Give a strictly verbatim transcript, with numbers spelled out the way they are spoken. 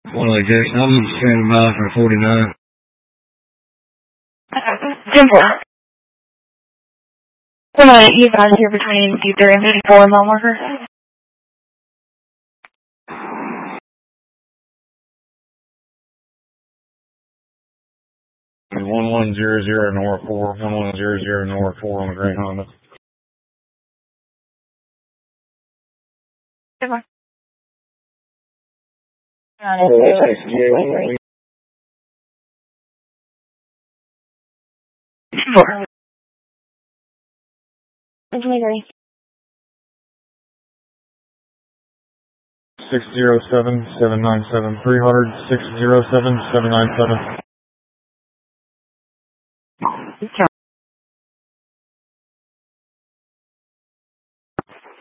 One like Jackson, I'm standing by for forty-nine. Simple. One of you guys here between fifty-three and fifty-four, mile marker. one one zero zero North four, one one zero zero North four on the Green Honda. Simple. Four. twenty-three. Six zero seven seven nine seven three hundred six zero seven seven nine seven.